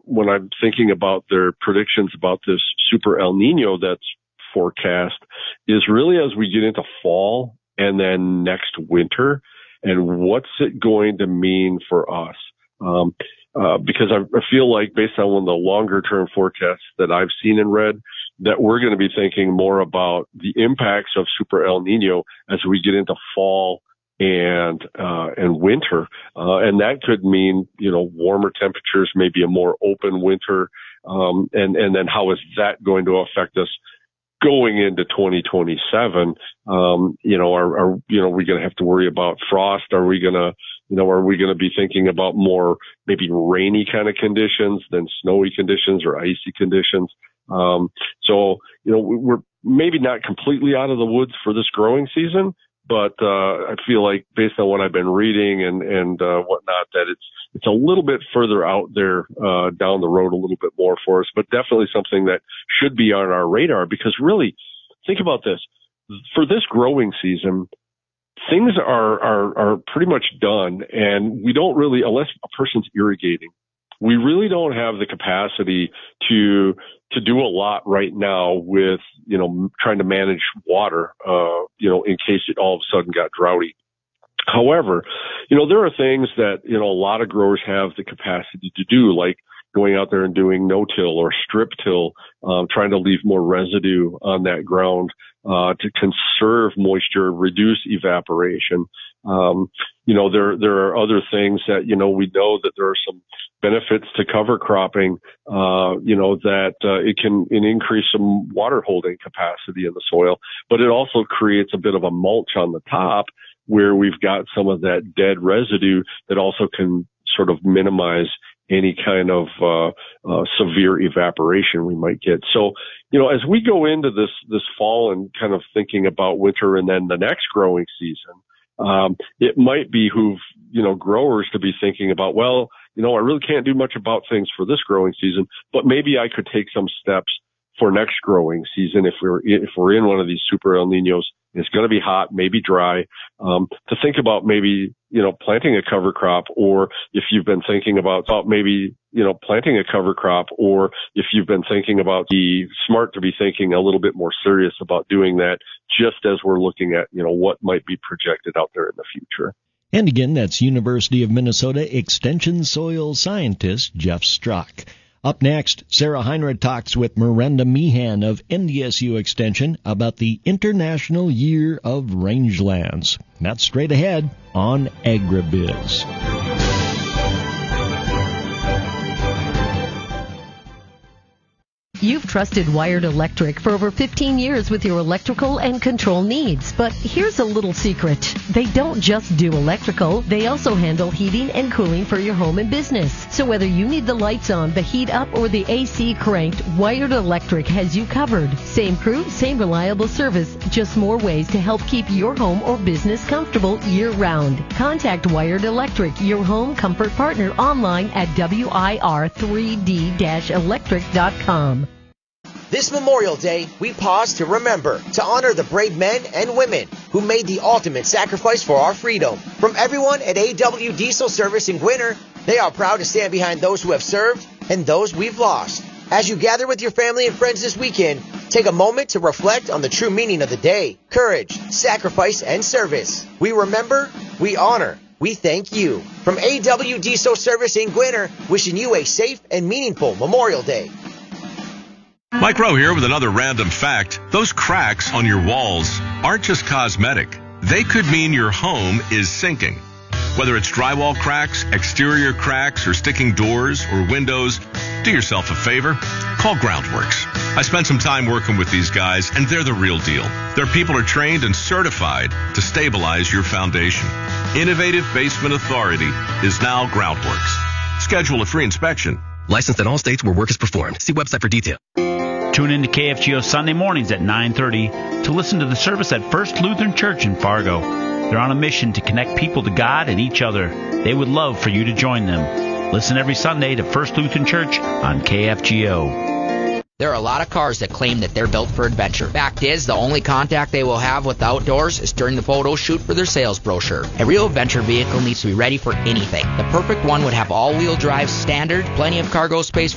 when I'm thinking about their predictions about this super El Nino that's forecast is really as we get into fall and then next winter, and what's it going to mean for us? Because I feel like based on one of the longer term forecasts that I've seen and read, that we're going to be thinking more about the impacts of super El Nino as we get into fall and winter. And that could mean, warmer temperatures, maybe a more open winter. And then how is that going to affect us going into 2027? Are we going to have to worry about frost? Are we going to be thinking about more maybe rainy kind of conditions than snowy conditions or icy conditions? We're maybe not completely out of the woods for this growing season, but I feel like based on what I've been reading and whatnot, that it's a little bit further out there down the road a little bit more for us, but definitely something that should be on our radar, because really, think about this. For this growing season, things are pretty much done, and we don't really, unless a person's irrigating, we really don't have the capacity to do a lot right now with, trying to manage water, in case it all of a sudden got droughty. However, there are things that, a lot of growers have the capacity to do, like going out there and doing no-till or strip-till, trying to leave more residue on that ground, to conserve moisture, reduce evaporation. There are other things that, we know that there are some benefits to cover cropping, that it can increase some water holding capacity in the soil, but it also creates a bit of a mulch on the top where we've got some of that dead residue that also can sort of minimize any kind of severe evaporation we might get. So, as we go into this fall and kind of thinking about winter and then the next growing season, it might behoove, growers to be thinking about, well, I really can't do much about things for this growing season, but maybe I could take some steps for next growing season if we're in one of these super El Ninos. It's going to be hot, maybe dry, to think about maybe, planting a cover crop, or if you've been thinking about maybe, planting a cover crop, or if you've been thinking about, be smart to be thinking a little bit more serious about doing that, just as we're looking at, what might be projected out there in the future. And again, that's University of Minnesota Extension Soil Scientist Jeff Strzok. Up next, Sarah Heinrich talks with Miranda Meehan of NDSU Extension about the International Year of Rangelands. That's straight ahead on AgriBiz. You've trusted Wired Electric for over 15 years with your electrical and control needs. But here's a little secret. They don't just do electrical, they also handle heating and cooling for your home and business. So whether you need the lights on, the heat up, or the AC cranked, Wired Electric has you covered. Same crew, same reliable service, just more ways to help keep your home or business comfortable year-round. Contact Wired Electric, your home comfort partner, online at wir3d-electric.com. This Memorial Day, we pause to remember, to honor the brave men and women who made the ultimate sacrifice for our freedom. From everyone at AW Diesel Service in Gwinner, they are proud to stand behind those who have served and those we've lost. As you gather with your family and friends this weekend, take a moment to reflect on the true meaning of the day: courage, sacrifice, and service. We remember, we honor, we thank you. From AW Diesel Service in Gwinner, wishing you a safe and meaningful Memorial Day. Mike Rowe here with another random fact. Those cracks on your walls aren't just cosmetic. They could mean your home is sinking. Whether it's drywall cracks, exterior cracks, or sticking doors or windows, do yourself a favor. Call Groundworks. I spent some time working with these guys, and they're the real deal. Their people are trained and certified to stabilize your foundation. Innovative Basement Authority is now Groundworks. Schedule a free inspection. Licensed in all states where work is performed. See website for details. Tune in to KFGO Sunday mornings at 9:30 to listen to the service at First Lutheran Church in Fargo. They're on a mission to connect people to God and each other. They would love for you to join them. Listen every Sunday to First Lutheran Church on KFGO. There are a lot of cars that claim that they're built for adventure. Fact is, the only contact they will have with the outdoors is during the photo shoot for their sales brochure. A real adventure vehicle needs to be ready for anything. The perfect one would have all-wheel drive standard, plenty of cargo space